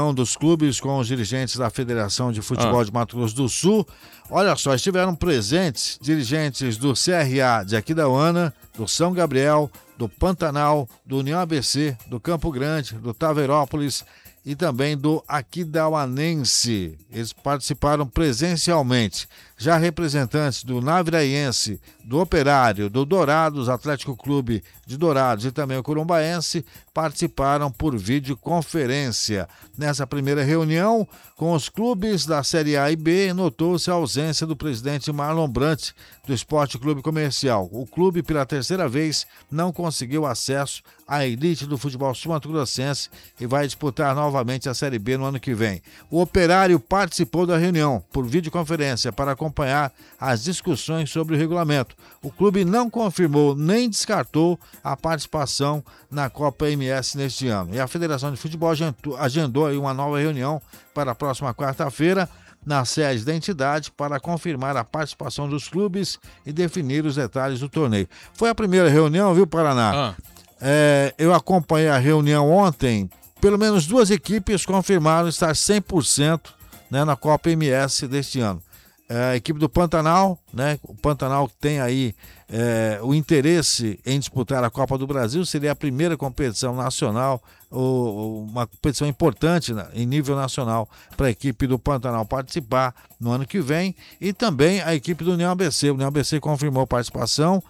reunião dos clubes com os dirigentes da Federação de Futebol de Mato Grosso do Sul. Olha só, estiveram presentes dirigentes do CRA de Aquidauana, do São Gabriel, do Pantanal, do União ABC, do Campo Grande, do Taveirópolis e também do Aquidauanense. Eles participaram presencialmente. Já representantes do Naviraense, do Operário, do Dourados, Atlético Clube de Dourados e também o Corumbaense participaram por videoconferência. Nessa primeira reunião, com os clubes da Série A e B, notou-se a ausência do presidente Marlon Brant, do Esporte Clube Comercial. O clube, pela terceira vez, não conseguiu acesso à elite do futebol sul-mato-grossense e vai disputar novamente a Série B no ano que vem. O Operário participou da reunião por videoconferência para acompanhar as discussões sobre o regulamento. O clube não confirmou nem descartou a participação na Copa MS neste ano. E a Federação de Futebol agendou aí uma nova reunião para a próxima quarta-feira na sede da entidade para confirmar a participação dos clubes e definir os detalhes do torneio. Foi a primeira reunião, viu, Paraná? Eu acompanhei a reunião ontem. Pelo menos 2 equipes confirmaram estar 100%, né, na Copa MS deste ano. A equipe do Pantanal, né? O Pantanal tem aí o interesse em disputar a Copa do Brasil, seria a primeira competição nacional, uma competição importante em nível nacional para a equipe do Pantanal participar no ano que vem, e também a equipe do União ABC. O União ABC confirmou participação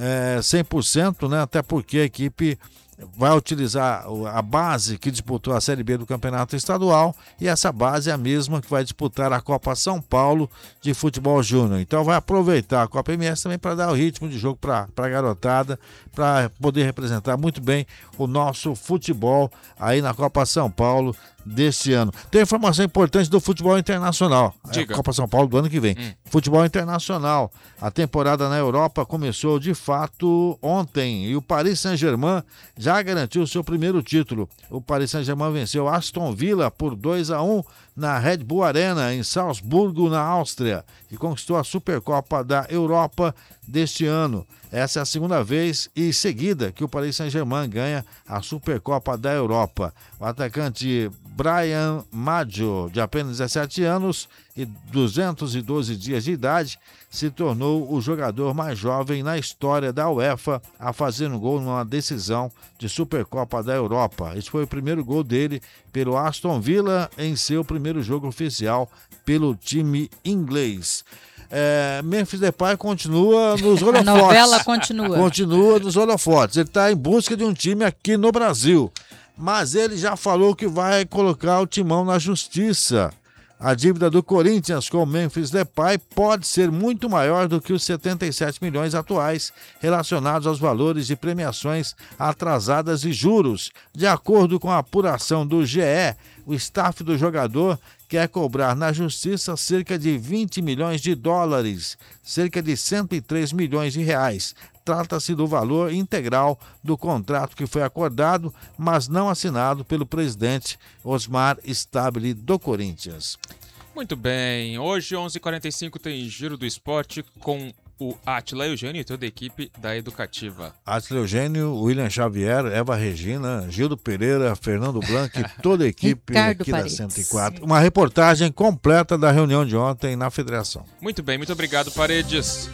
100%, né? Até porque a equipe vai utilizar a base que disputou a Série B do Campeonato Estadual, e essa base é a mesma que vai disputar a Copa São Paulo de Futebol Júnior. Então vai aproveitar a Copa MS também para dar o ritmo de jogo para a garotada, para poder representar muito bem o nosso futebol aí na Copa São Paulo deste ano. Tem informação importante do futebol internacional. Diga. A Copa São Paulo do ano que vem. Futebol internacional. A temporada na Europa começou de fato ontem e o Paris Saint-Germain já garantiu seu primeiro título. O Paris Saint-Germain venceu Aston Villa por 2-1 na Red Bull Arena em Salzburgo, na Áustria, e conquistou a Supercopa da Europa deste ano. Essa é a segunda vez e seguida que o Paris Saint-Germain ganha a Supercopa da Europa. O atacante Brian Maggio, de apenas 17 anos e 212 dias de idade, se tornou o jogador mais jovem na história da UEFA a fazer um gol numa decisão de Supercopa da Europa. Esse foi o primeiro gol dele pelo Aston Villa em seu primeiro jogo oficial pelo time inglês. Memphis Depay continua nos holofotes. A novela continua. Continua nos holofotes. Ele está em busca de um time aqui no Brasil, mas ele já falou que vai colocar o timão na justiça. A dívida do Corinthians com o Memphis Depay pode ser muito maior do que os 77 milhões atuais relacionados aos valores de premiações atrasadas e juros. De acordo com a apuração do GE, o staff do jogador quer cobrar na justiça cerca de 20 milhões de dólares, cerca de 103 milhões de reais. Trata-se do valor integral do contrato que foi acordado, mas não assinado pelo presidente Osmar Stabile do Corinthians. Muito bem, hoje 11h45 tem Giro do Esporte com o Átila Eugênio e toda a equipe da Educativa. Átila Eugênio, William Xavier, Eva Regina, Gildo Pereira, Fernando Blanco e toda a equipe Ricardo aqui Paredes. da 104. Uma reportagem completa da reunião de ontem na Federação. Muito bem, muito obrigado, Paredes.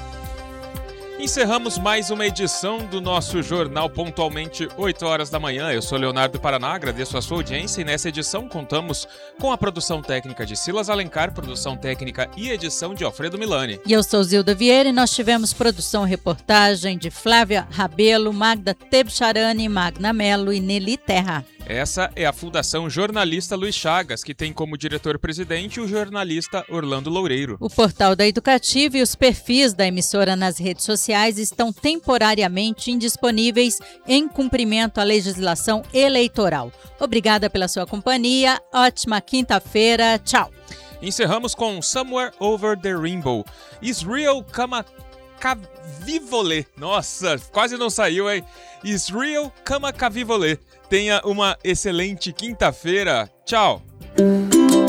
Encerramos mais uma edição do nosso jornal pontualmente 8 horas da manhã. Eu sou Leonardo Paraná, agradeço a sua audiência e nessa edição contamos com a produção técnica de Silas Alencar, produção técnica e edição de Alfredo Milani. E eu sou Zilda Vieira e nós tivemos produção e reportagem de Flávia Rabelo, Magda Tebcharani, Magna Mello e Nelly Terra. Essa é a Fundação Jornalista Luiz Chagas, que tem como diretor-presidente o jornalista Orlando Loureiro. O portal da Educativa e os perfis da emissora nas redes sociais estão temporariamente indisponíveis em cumprimento à legislação eleitoral. Obrigada pela sua companhia, ótima quinta-feira, tchau. Encerramos com Somewhere Over the Rainbow, Israel Kamakavivole. Nossa, quase não saiu, hein? Israel Kamakavivole. Tenha uma excelente quinta-feira. Tchau.